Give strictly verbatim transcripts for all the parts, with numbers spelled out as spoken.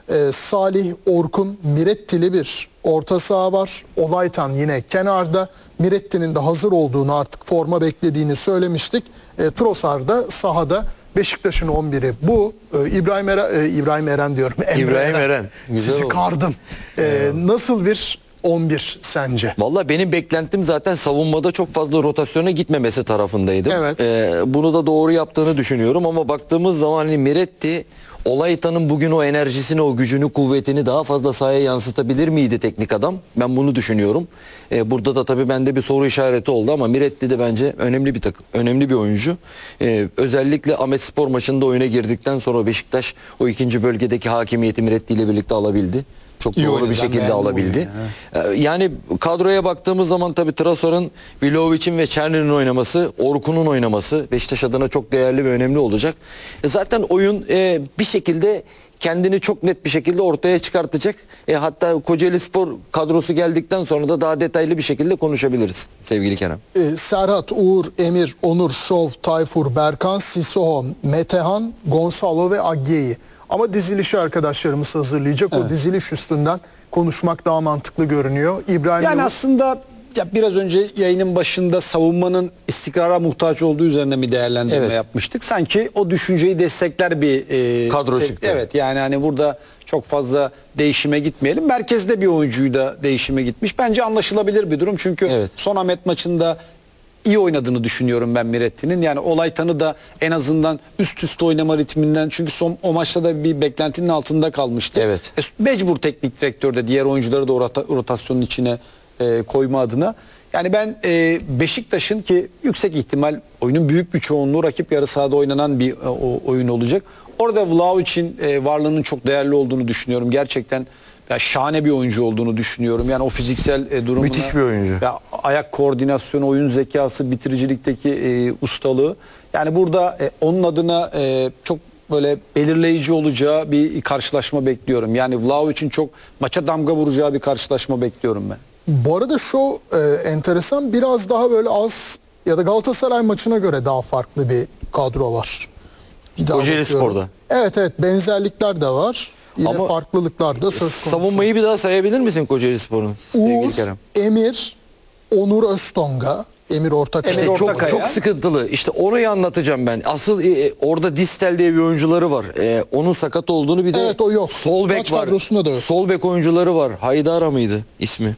Ee, Salih, Orkun, Miretti'li bir orta saha var. Olaytan yine kenarda. Miretti'nin de hazır olduğunu, artık forma beklediğini söylemiştik. E, Trossard da sahada. Beşiktaş'ın on biri bu. Ee, İbrahim Eren, e, İbrahim Eren diyorum. Emre İbrahim Eren. Güzel Sizi oldu. kardım. Ee, nasıl bir on bir sence? Valla benim beklentim zaten savunmada çok fazla rotasyona gitmemesi tarafındaydım. Evet. Ee, bunu da doğru yaptığını düşünüyorum ama baktığımız zaman hani Miretti Olaytan'ın bugün o enerjisini, o gücünü, kuvvetini daha fazla sahaya yansıtabilir miydi teknik adam? Ben bunu düşünüyorum. Ee, burada da tabii bende bir soru işareti oldu ama Miretti de bence önemli bir takım, önemli bir oyuncu. Ee, özellikle Ahmetspor maçında oyuna girdikten sonra Beşiktaş o ikinci bölgedeki hakimiyeti Miretti ile birlikte alabildi. Çok İyi doğru oynadı, bir şekilde ben alabildi. oyunu, Ee, Yani kadroya baktığımız zaman tabii Trossard'ın, Vlahovic'in ve Černi'nin oynaması, Orkun'un oynaması Beşiktaş adına çok değerli ve önemli olacak. E zaten oyun e, bir şekilde kendini çok net bir şekilde ortaya çıkartacak. E, hatta Kocaelispor kadrosu geldikten sonra da daha detaylı bir şekilde konuşabiliriz sevgili Kerem. Ee, Serhat, Uğur, Emir, Onur, Şov, Tayfur, Berkan, Sissoko, Metehan, Gonzalo ve Agyeyi. Ama dizilişi arkadaşlarımız hazırlayacak. O diziliş üstünden konuşmak daha mantıklı görünüyor. İbrahim Yani Yavuz, aslında ya biraz önce yayının başında savunmanın istikrara muhtaç olduğu üzerine bir değerlendirme Evet. yapmıştık. Sanki o düşünceyi destekler bir e, Kadro te- çıktı. Evet, yani hani burada çok fazla değişime gitmeyelim. Merkezde bir oyuncuyu da değişime gitmiş. Bence anlaşılabilir bir durum. Çünkü Evet. son Ahmet maçında iyi oynadığını düşünüyorum ben Miretti'nin. Yani Olaytan'ı da en azından üst üste oynama ritminden, çünkü son o maçta da bir beklentinin altında kalmıştı. Evet. E, mecbur teknik direktör de diğer oyuncuları da o rota- rotasyonun içine e, koyma adına. Yani ben e, Beşiktaş'ın, ki yüksek ihtimal oyunun büyük bir çoğunluğu rakip yarı sahada oynanan bir e, o, oyun olacak. Orada Vlahovic'in e, varlığının çok değerli olduğunu düşünüyorum. Gerçekten ya, şahane bir oyuncu olduğunu düşünüyorum. Yani o fiziksel e, durumuna. Müthiş bir oyuncu. Ya, ayak koordinasyonu, oyun zekası, bitiricilikteki e, ustalığı. Yani burada e, onun adına e, çok böyle belirleyici olacağı bir karşılaşma bekliyorum. Yani Vlahovic'in çok maça damga vuracağı bir karşılaşma bekliyorum ben. bu arada şu e, enteresan, biraz daha böyle az ya da Galatasaray maçına göre daha farklı bir kadro var. Bir daha Kocaelispor'da. bakıyorum. Evet evet, benzerlikler de var. Yine Ama farklılıklar da söz konusu. Savunmayı bir daha sayabilir misin Kocaelispor'un sevgili Uğur, Kerem? Emir, Onur Öztonga, Emir Ortakaya. Emir İşte çok Ortakaya. çok sıkıntılı. İşte orayı anlatacağım ben. Asıl e, orada Distel diye bir oyuncuları var. E, onun sakat olduğunu, bir de Evet, o yok. sol bek Maç var. kadrosunda da yok. Sol bek oyuncuları var. Haydara mıydı ismi?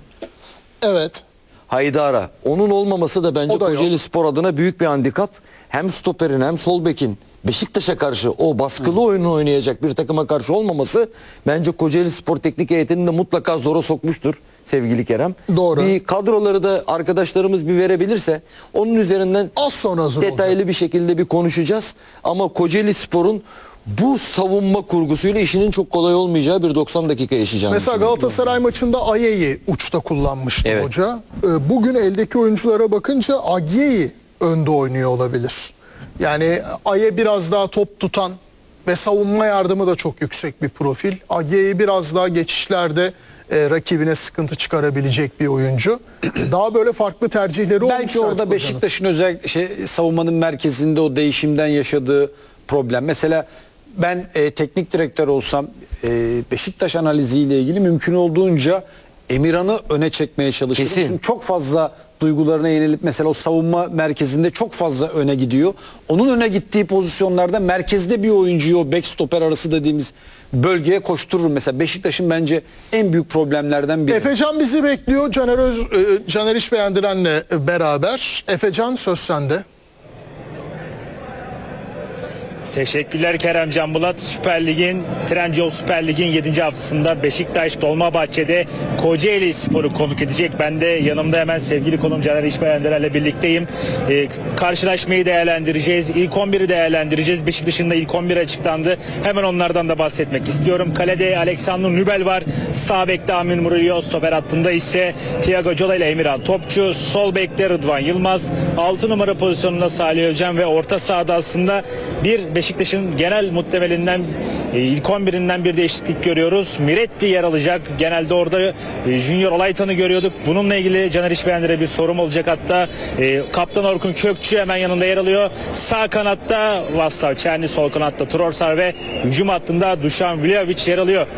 Evet. Haydara. Onun olmaması da bence O da yok. Kocaelispor adına büyük bir handikap. Hem stoperin hem sol bekin Beşiktaş'a karşı o baskılı oyunu oynayacak bir takıma karşı olmaması bence Kocaelispor teknik heyetini de mutlaka zora sokmuştur sevgili Kerem. Doğru. Bir kadroları da arkadaşlarımız bir verebilirse onun üzerinden Az sonra hazır detaylı olacak. bir şekilde bir konuşacağız. Ama Kocaelispor'un bu savunma kurgusuyla işinin çok kolay olmayacağı bir doksan dakika yaşayacağını Mesela düşünüyorum. Galatasaray maçında Aye'yi uçta kullanmıştı Evet. hoca. Ee, Bugün eldeki oyunculara bakınca Agyeyi önde oynuyor olabilir. Yani Aye biraz daha top tutan ve savunma yardımı da çok yüksek bir profil. Agyeyi biraz daha geçişlerde e, rakibine sıkıntı çıkarabilecek bir oyuncu. Daha böyle farklı tercihleri olmuş. Belki orada Selçuk Hoca'nın. Beşiktaş'ın özel şey, savunmanın merkezinde o değişimden yaşadığı problem. Mesela ben e, teknik direktör olsam e, Beşiktaş analiziyle ilgili mümkün olduğunca Emirhan'ı öne çekmeye çalışırım. Kesin. Çünkü çok fazla duygularına yenilip mesela o savunma merkezinde çok fazla öne gidiyor. Onun öne gittiği pozisyonlarda merkezde bir oyuncuyu o back stoper arası dediğimiz bölgeye koşturur. Mesela Beşiktaş'ın bence en büyük problemlerden biri. Efecan bizi bekliyor. Caner, Öz, e, Caner İşbeğendiren'le beraber. Efecan, söz sende. Teşekkürler Kerem Can Bulat. Süper Lig'in, Trendyol Süper Lig'in yedinci haftasında Beşiktaş Dolmabahçe'de Kocaeli Spor'u konuk edecek. Ben de yanımda hemen sevgili konum Caner İşbeğendiren'le birlikteyim. Ee, karşılaşmayı değerlendireceğiz. İlk on biri değerlendireceğiz. Beşiktaş'ın da ilk on bir açıklandı. Hemen onlardan da bahsetmek istiyorum. Kalede Alexander Nübel var. Sağ bekte Amin Murillo. Stoper hattında ise Thiago Jola ile Emirhan Topçu. Sol bekte Rıdvan Yılmaz. altı numara pozisyonunda Salih Özcan ve orta sahada aslında bir Beşiktaş'ın genel muhtemelinden e, ilk on birinden bir değişiklik görüyoruz. Miretti yer alacak. Genelde orada e, Junior Olaytan'ı görüyorduk. Bununla ilgili Caner İşbeğendiren'e bir sorum olacak hatta. E, Kaptan Orkun Kökçü hemen yanında yer alıyor. Sağ kanatta Vaslav Černi, sol kanatta Trossard ve hücum hattında Dušan Vlahović yer alıyor.